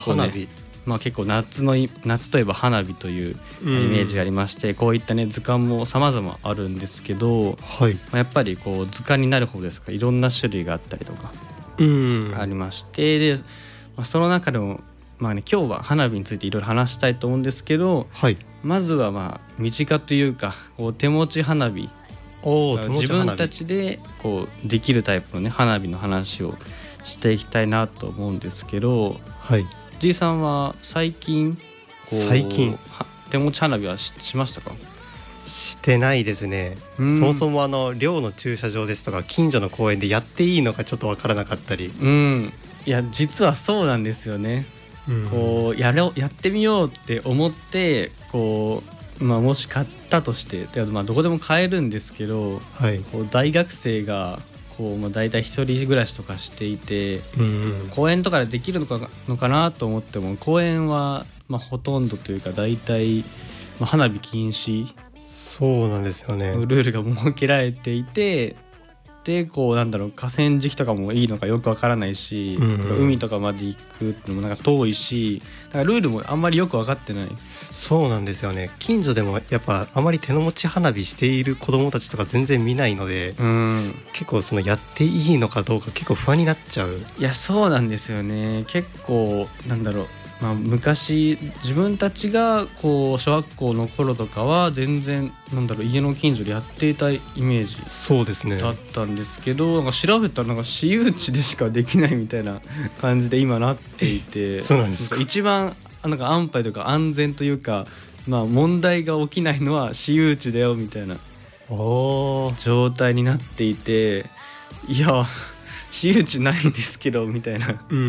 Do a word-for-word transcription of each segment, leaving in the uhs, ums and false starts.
花火、 まあ、結構夏の夏といえば花火というイメージがありまして、うん、こういったね図鑑も様々あるんですけど、はい、まあ、やっぱりこう図鑑になる方ですからいろんな種類があったりとかありまして、で、まあ、その中でもまあね、今日は花火についていろいろ話したいと思うんですけど、はい、まずはまあ身近というかこう手持ち花火、お手持ち花火、自分たちでこうできるタイプの、ね、花火の話をしていきたいなと思うんですけど、はい、G さんは最近こう最近手持ち花火は し, しましたか？ してないですね、うん、そもそもあの寮の駐車場ですとか近所の公園でやっていいのかちょっと分からなかったり、 うん、いや実はそうなんですよね。こう や, ろやってみようって思ってこう、まあ、もし買ったとして、まあ、どこでも買えるんですけど、はい、こう大学生がこう、まあ、大体一人暮らしとかしていて、うんうん、公園とかでできるのかのかなと思っても公園は、まあ、ほとんどというか大体、まあ、花火禁止、 そうなんですよね、 ルールが設けられていて、でこうなんだろう河川敷とかもいいのかよくわからないし、うんうん、海とかまで行くってのもなんか遠いし、だからルールもあんまりよく分かってない。 そうなんですよね。近所でもやっぱあまり手の持ち花火している子どもたちとか全然見ないので、うん、結構そのやっていいのかどうか結構不安になっちゃう。 いやそうなんですよね。結構なんだろう、まあ、昔自分たちがこう小学校の頃とかは全然なんだろう家の近所でやっていたイメージそうですねだったんですけど、なんか調べたらなんか私有地でしかできないみたいな感じで今なっていて、 そうなんですか。 一番なんか安牌というか安全というか、まあ、問題が起きないのは私有地だよみたいな状態になっていて、いや私有地ないんですけどみたいな、うん、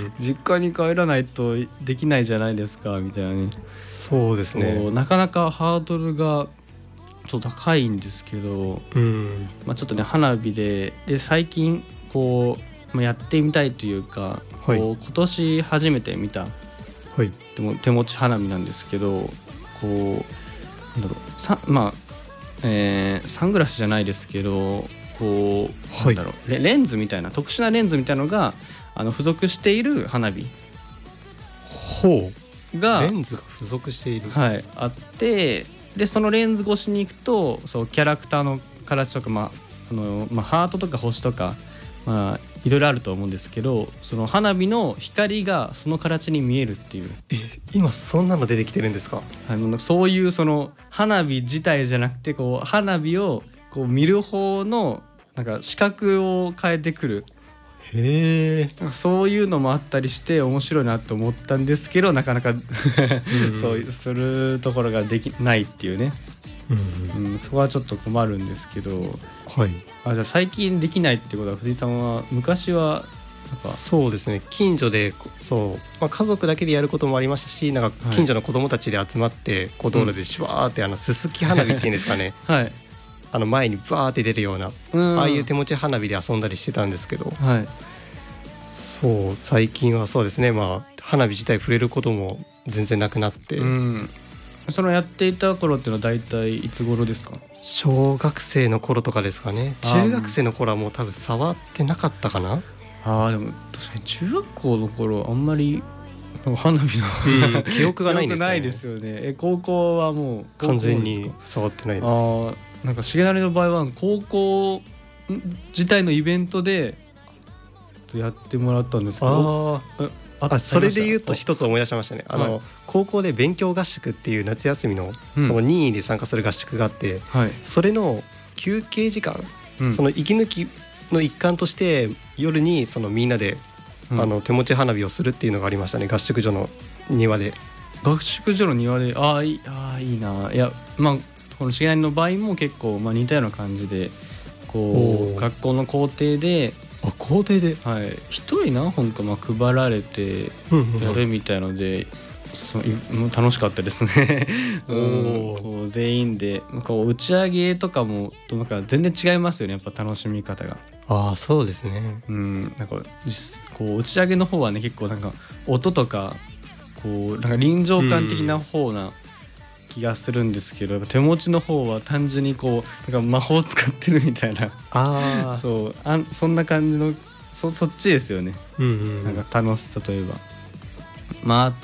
実家に帰らないとできないじゃないですかみたいなね。 そうですね、 なかなかハードルがちょっと高いんですけど、うんまあ、ちょっとね花火で、で最近こうやってみたいというか、はい、こう今年初めて見た、はい、でも手持ち花火なんですけど、こうなんだろうさ、まあえー、サングラスじゃないですけどこうなんだろう、はい、レ, レンズみたいな特殊なレンズみたいなのがあの付属している花火ほうがレンズが付属している、 はい、あって、でそのレンズ越しに行くとそうキャラクターの形とか、まああのまあ、ハートとか星とか、まあ、いろいろあると思うんですけど、その花火の光がその形に見えるっていう。 え今そんなの出てきてるんですか？ あのそういうその花火自体じゃなくてこう花火をこう見る方のなんか視覚を変えてくる、へえ、なんかそういうのもあったりして面白いなと思ったんですけど、なかなかそうするところができないっていうね、うんうん、そこはちょっと困るんですけど、はい、あじゃあ最近できないってことは藤井さんは昔はなんかそうですね、近所でそう、まあ、家族だけでやることもありましたし、なんか近所の子どもたちで集まってこう道路でシュワーってあのすすき花火っていうんですかね、はい、あの前にバーって出るような、うん、ああいう手持ち花火で遊んだりしてたんですけど、はい、そう最近はそうですね、まあ、花火自体触れることも全然なくなって、うん、 そのやっていた頃っていうのは大体いつ頃ですか？ 小学生の頃とかですかね。中学生の頃はもう多分触ってなかったかな。 あでも確かに中学校の頃あんまり花火の、 うん、記憶がないんですよね。 ないですよね。え高校はもう完全に触ってないです。 あなんか重成の場合は高校自体のイベントでやってもらったんですけど、 ああそれで言うと一つ思い出しましたね。あの、はい、高校で勉強合宿っていう夏休みの、うん、その任意で参加する合宿があって、はい、それの休憩時間、うん、その息抜きの一環として夜にそのみんなで、うん、あの手持ち花火をするっていうのがありましたね。合宿所の庭で。 合宿所の庭であーいい、あーいいな。いやまあこの重成の場合も結構、まあ、似たような感じでこう学校の校庭であ校庭ではい一人何本かまあ配られてやるみたいので、その楽しかったですね、うん、こう全員でこう打ち上げとかもなんか全然違いますよね、やっぱ楽しみ方が。 ああそうですね、 うん、なんかこう打ち上げの方はね結構なんか音とかこうなんか臨場感的な方な気がするんですけど、手持ちの方は単純にこうなんか魔法使ってるみたいなあそうあそんな感じの そ, そっちですよね、うんうん、なんか楽しさといえば。 まああと